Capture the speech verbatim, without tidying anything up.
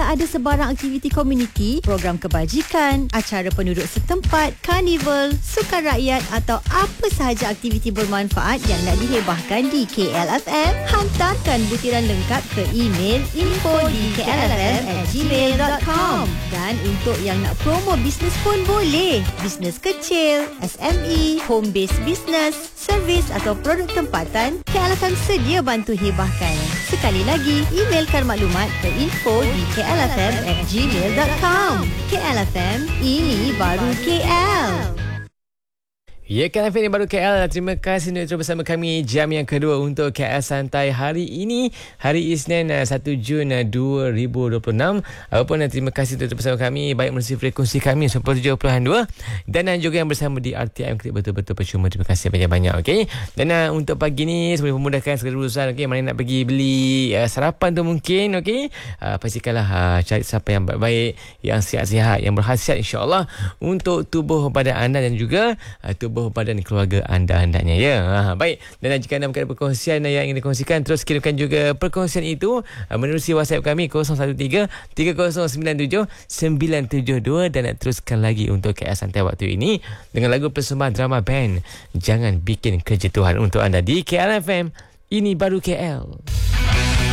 ada sebarang aktiviti komuniti, program kebajikan, acara penduduk setempat, karnival, sukan rakyat atau apa sahaja aktiviti bermanfaat yang nak dihebahkan di K L F M, hantarkan butiran lengkap ke email info di k l f m at gmail dot com. Dan untuk yang nak promo bisnes pun boleh. Bisnes kecil, S M E, home based business, servis atau produk tempatan, K L F M sedia bantu hebahkan. Sekali lagi, emailkan maklumat ke info di k l f m at gmail dot com. K L F M, ini baru K L. Ya, K L F M ini baru K L. Terima kasih untuk terus bersama kami jam yang kedua untuk K L Santai hari ini, hari Isnin satu Jun dua ribu dua puluh enam. Apapun, terima kasih untuk terus bersama kami baik melalui frekuensi kami sembilan puluh tujuh perpuluhan dua dan juga yang bersama di R T M Klik betul-betul percuma. Terima kasih banyak-banyak. Okey. Dan uh, untuk pagi ni sebelum memudahkan segala urusan, okey, mana nak pergi beli uh, sarapan tu mungkin, okey. Uh, pastikanlah uh, cari siapa yang baik-baik, yang sihat-sihat, yang berkhasiat insya-Allah untuk tubuh badan anda dan juga uh, tubuh badan keluarga anda hendaknya, ya. Ha, baik. Dan jika anda berada perkongsian yang ingin dikongsikan, terus kirimkan juga perkongsian itu uh, menerusi WhatsApp kami kosong satu tiga tiga kosong sembilan tujuh sembilan tujuh dua dan teruskan lagi untuk K L Santai waktu ini dengan lagu persembahan drama band Jangan Bikin Kerja Tuhan untuk anda di K L F M. Ini baru K L.